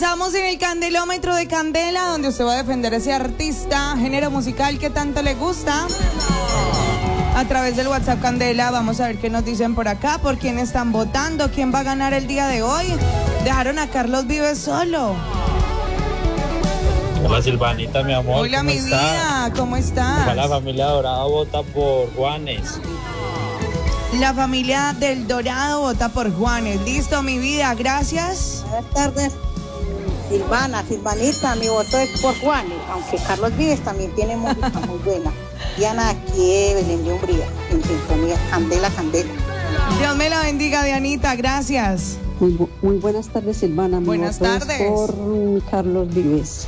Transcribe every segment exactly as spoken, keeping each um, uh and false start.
Estamos en el Candelómetro de Candela, donde usted va a defender a ese artista, género musical que tanto le gusta. A través del WhatsApp Candela, vamos a ver qué nos dicen por acá, por quién están votando, quién va a ganar el día de hoy. Dejaron a Carlos Vives solo. Hola Silvanita, mi amor. Hola mi vida, ¿cómo estás? La familia Dorado vota por Juanes. La familia del Dorado vota por Juanes. Listo, mi vida, gracias. Buenas tardes, Silvana, Silvanita, mi voto es por Juanes, aunque Carlos Vives también tiene música muy buena. Diana, aquí de Belén de Umbría, en sintonía, Candela, Candela. Dios me la bendiga, Dianita, gracias. Muy, bu muy buenas tardes, Silvana. Mi buenas voto tardes. Es por um, Carlos Vives.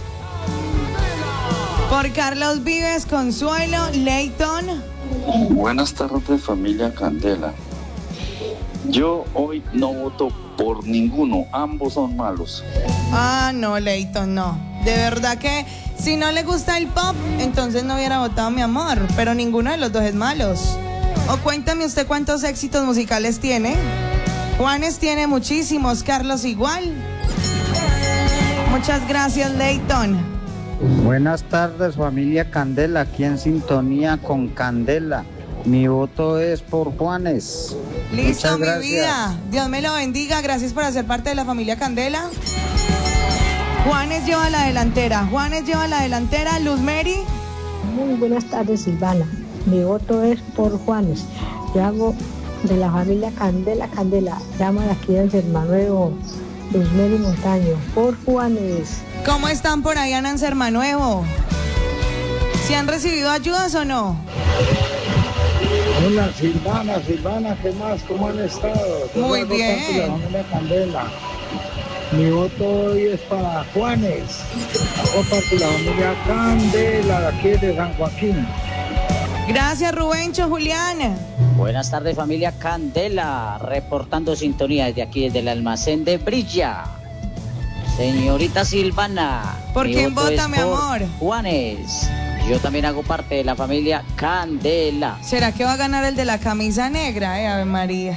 Por Carlos Vives, Consuelo, Leighton. Buenas tardes, familia Candela. Yo hoy no voto por ninguno, ambos son malos. Ah, no, Leighton, no. De verdad que si no le gusta el pop, entonces no hubiera votado, mi amor. Pero ninguno de los dos es malos. O cuéntame usted cuántos éxitos musicales tiene. Juanes tiene muchísimos, Carlos igual. Muchas gracias, Leighton. Buenas tardes, familia Candela, aquí en sintonía con Candela. Mi voto es por Juanes. Listo, Muchas mi gracias. vida. Dios me lo bendiga. Gracias por hacer parte de la familia Candela. Juanes lleva la delantera. Juanes lleva la delantera. Luz Mary. Muy buenas tardes, Silvana. Mi voto es por Juanes. Yo hago de la familia Candela, Candela. Llamo de aquí desde el Manuevo. Luz Mary Montaño. Por Juanes. ¿Cómo están por ahí, Anancer Manuevo? ¿Si han recibido ayudas o no? Hola, Silvana, Silvana, ¿qué más? ¿Cómo han estado? Muy Yo bien. voto por la familia Candela. Mi voto hoy es para Juanes. Hago parte de la familia Candela, de aquí de San Joaquín. Gracias, Rubencho, Julián. Buenas tardes, familia Candela, reportando sintonía desde aquí, desde el almacén de Brilla. Señorita Silvana. ¿Por quién vota, mi por amor? Juanes. Yo también hago parte de la familia Candela. ¿Será que va a ganar el de la camisa negra, eh, Ave María?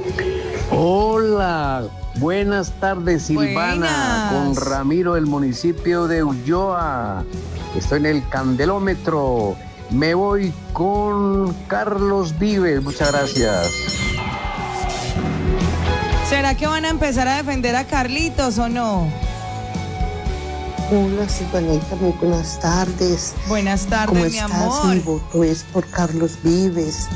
Hola, buenas tardes, Silvana. Buenas. Con Ramiro del municipio de Ulloa. Estoy en el Candelómetro. Me voy con Carlos Vives. Muchas gracias. ¿Será que van a empezar a defender a Carlitos o no? Hola, Silvanita, muy buenas tardes. Buenas tardes, ¿Cómo mi estás? amor. Mi voto es por Carlos Vives.